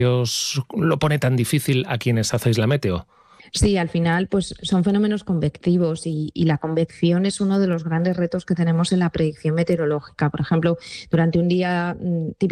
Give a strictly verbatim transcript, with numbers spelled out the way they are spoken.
os lo pone tan difícil a quienes hacéis la meteo? Sí, al final pues son fenómenos convectivos y, y la convección es uno de los grandes retos que tenemos en la predicción meteorológica. Por ejemplo, durante un día típico